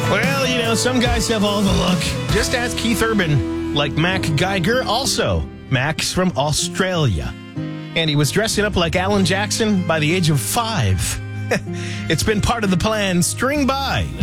Well, some guys have all the look. Just ask Keith Urban, like Mac Geiger, also. Mac's from Australia. And he was dressing up like Alan Jackson by the age of 5. It's been part of the plan. String by.